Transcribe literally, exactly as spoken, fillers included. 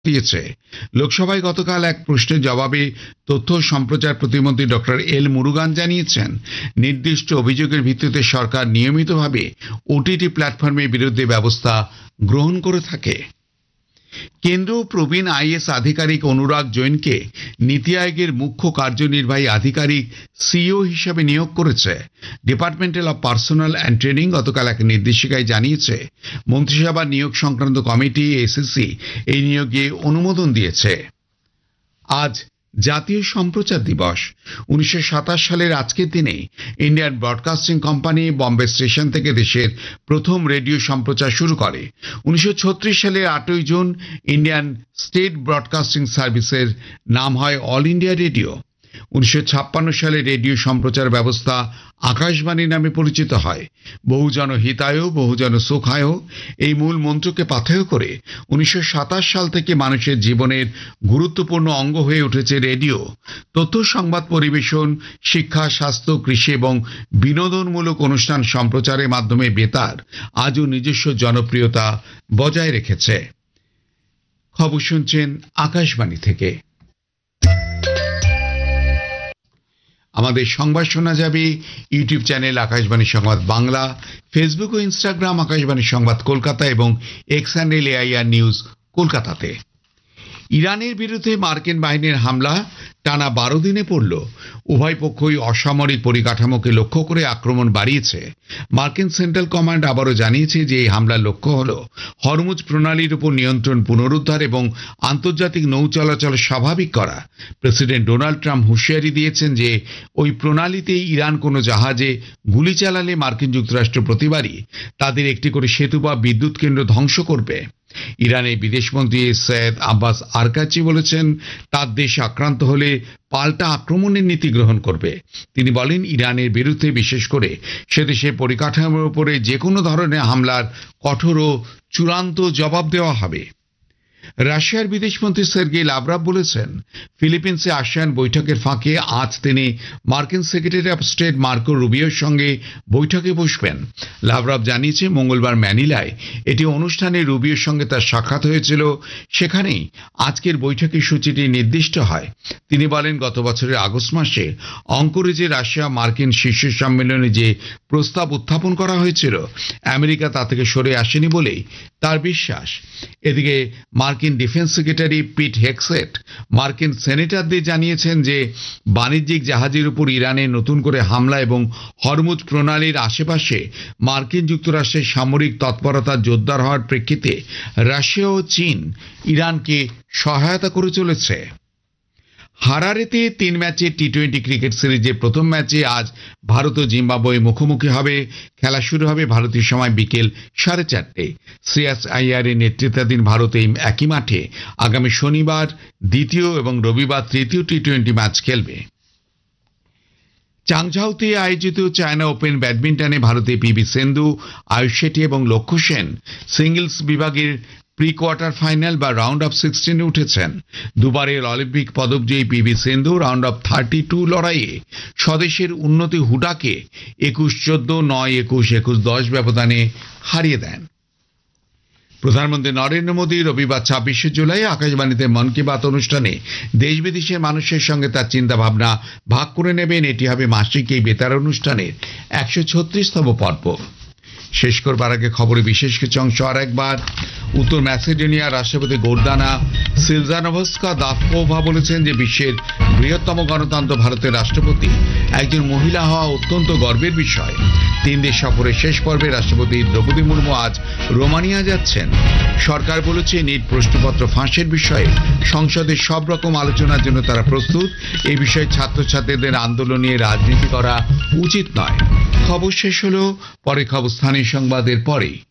দিয়েছে। লোকসভায় গতকাল এক প্রশ্নের জবাবে তথ্য ও সম্প্রচার প্রতিমন্ত্রী ডক্টর এল মুরুগান জানিয়েছেন, নির্দিষ্ট অভিযোগের ভিত্তিতে সরকার নিয়মিতভাবে ওটিটি প্ল্যাটফর্মের বিরুদ্ধে ব্যবস্থা গ্রহণ করে থাকে। কেন্দ্র প্রবীণ আইএস আধিকারিক অনুরাগ জৈনকে নীতি আয়োগের মুখ্য কার্যনির্বাহী আধিকারিক সিইও হিসেবে নিয়োগ করেছে। Departmental of personal and training গতকাল এক নির্দেশিকায় জানিয়েছে, মন্ত্রিসভার নিয়োগ সংক্রান্ত কমিটি এসএসসি এই নিয়োগে অনুমোদন দিয়েছে। আজ জাতীয় সম্প্রচার দিবস। উনিশশো সাতাশ সালের আজকের দিনে Indian broadcasting company Bombay station থেকে দেশের প্রথম রেডিও সম্প্রচার শুরু করে। উনিশশো ছত্রিশ সালের আটই জুন ইন্ডিয়ান স্টেট ব্রডকাস্টিং সার্ভিসের নাম হয় অল ইন্ডিয়া রেডিও। উনিশশো ছাপ্পান্ন সালে রেডিও সম্প্রচার ব্যবস্থা আকাশবাণী নামে পরিচিত হয়। বহুজন হিতায় বহুজন সুখায় এই মূল মন্ত্রকে পাথেয় করে উনিশশো সাতাশ সাল থেকে মানুষের জীবনের গুরুত্বপূর্ণ অঙ্গ হয়ে উঠেছে রেডিও। তথ্য সংবাদ পরিবেশন, শিক্ষা, স্বাস্থ্য, কৃষি এবং বিনোদনমূলক অনুষ্ঠান সম্প্রচারের মাধ্যমে বেতার আজও নিজস্ব জনপ্রিয়তা বজায় রেখেছে। খবর শুনছেন আকাশবাণী থেকে। আমাদের সংবাদ শোনা যাবে ইউটিউব চ্যানেল আকাশবাণী সংবাদ বাংলা, ফেসবুক ও ইনস্টাগ্রাম আকাশবাণী সংবাদ কলকাতা এবং এক্স হ্যান্ডেল এআইআর নিউজ কলকাতাতে। ইরানের বিরুদ্ধে মার্কিন বাহিনীর হামলা টানা বারো দিনে পড়ল। উভয় পক্ষই অসামরিক পরিকাঠামোকে লক্ষ্য করে আক্রমণ বাড়িয়েছে। মার্কিন সেন্ট্রাল কমান্ড আবারও জানিয়েছে যে এই হামলার লক্ষ্য হল হরমুজ প্রণালীর উপর নিয়ন্ত্রণ পুনরুদ্ধার এবং আন্তর্জাতিক নৌ চলাচল স্বাভাবিক করা। প্রেসিডেন্ট ডোনাল্ড ট্রাম্প হুঁশিয়ারি দিয়েছেন যে ওই প্রণালীতে ইরান কোনো জাহাজে গুলি চালালে মার্কিন যুক্তরাষ্ট্র প্রতিবারই তাদের একটি করে সেতু বা বিদ্যুৎ কেন্দ্র ধ্বংস করবে। ইরানের বিদেশমন্ত্রী সৈয়দ আব্বাস আরকাচি বলেছেন, তার দেশ আক্রান্ত হলে পাল্টা আক্রমণের নীতি গ্রহণ করবে। তিনি বলেন, ইরানের বিরুদ্ধে বিশেষ করে সে দেশের পরিকাঠামোর উপরে যে কোনো ধরনের হামলার কঠোর ও চূড়ান্ত জবাব দেওয়া হবে। রাশিয়ার বিদেশমন্ত্রী সার্গেই লাভরভ বলেছেন, ফিলিপিন্সে আসিয়ান বৈঠকের ফাঁকে আজ তিনি মার্কিন সেক্রেটারি অফ স্টেট মার্কো রুবিওর সঙ্গে বৈঠকে বসবেন। লাভরভ জানিয়েছে, মঙ্গলবার ম্যানিলায় এটি অনুষ্ঠানে রুবিওর সঙ্গে তার সাক্ষাৎ হয়েছিল। সেখানেই আজকের বৈঠকের সূচিটি নির্দিষ্ট হয়। তিনি বলেন, গত বছরের আগস্ট মাসে অঙ্কোরেজে রাশিয়া মার্কিন শীর্ষ সম্মেলনে যে প্রস্তাব উত্থাপন করা হয়েছিল, আমেরিকা তা থেকে সরে আসেনি বলেই তার বিশ্বাস। এদিকে মার্কিন ডিফেন্স সেক্রেটারি পিট হেগসেট মার্কিন সেনেটরদের জানিয়েছেন যে বাণিজ্যিক জাহাজের উপর ইরানের নতুন করে হামলা এবং হরমুজ প্রণালীর আশেপাশে মার্কিন যুক্তরাষ্ট্রের সামরিক তৎপরতা জোরদার হওয়ার প্রেক্ষিতে রাশিয়া ও চীন ইরানকে সহায়তা করে চলেছে। হারারেতে তিন ম্যাচে টি টোয়েন্টি ক্রিকেট সিরিজের প্রথম ম্যাচে আজ ভারত ও জিম্বাবুয়ে মুখোমুখি হবে। খেলা শুরু হবে ভারতীয় সময় বিকেল সাড়ে চারটে। শ্রেয়াস আইয়ারের নেতৃত্বাধীন ভারত এই একই মাঠে আগামী শনিবার দ্বিতীয় এবং রবিবার তৃতীয় টি টোয়েন্টি ম্যাচ খেলবে। চাংঝাওতে আয়োজিত চায়না ওপেন ব্যাডমিন্টনে ভারতে পিভি সিন্ধু, আয়ুষ শেঠি এবং লক্ষ্য সেন সিঙ্গলস বিভাগের প্রি কোয়ার্টার ফাইনাল বা রাউন্ড অফ সিক্সটিনে উঠেছেন। দুবারের Olympic পদকজয়ী PV Sindhu round of thirty two লড়াইয়ে স্বদেশের উন্নতি হুডাকে একুশ চোদ্দ, নয় একুশ, একুশ দশ ব্যবধানে হারিয়ে দেন। প্রধানমন্ত্রী নরেন্দ্র মোদী রবিবার ছাব্বিশে জুলাই আকাশবাণীতে মন কি বাত অনুষ্ঠানে দেশ বিদেশের মানুষের সঙ্গে তার চিন্তা ভাবনা ভাগ করে নেবেন। এটি হবে মাসিক এই বেতার অনুষ্ঠানের একশো ছত্রিশতম পর্ব। শেষ করবার আগে খবরে বিশেষ কিছু অংশ আর একবার। উত্তর ম্যাসেডোনিয়ার রাষ্ট্রপতি গোর্দানা সিলজানোভস্কা দাফকোভা বলেছেন যে বিশ্বের বৃহত্তম গণতন্ত্র ভারতের রাষ্ট্রপতি একজন মহিলা হওয়া অত্যন্ত গর্বের বিষয়। তিন দেশ সফরের শেষ পর্বে রাষ্ট্রপতি দ্রৌপদী মুর্মু আজ রোমানিয়া যাচ্ছেন। সরকার বলেছে, নিট প্রশ্নপত্র ফাঁসের বিষয়ে সংসদের সব রকম আলোচনার জন্য তারা প্রস্তুত। এই বিষয়ে ছাত্রছাত্রীদের আন্দোলন নিয়ে রাজনীতি করা উচিত নয়। খবর শেষ হলো, পরে খবর স্থানীয় সংবাদের পরে।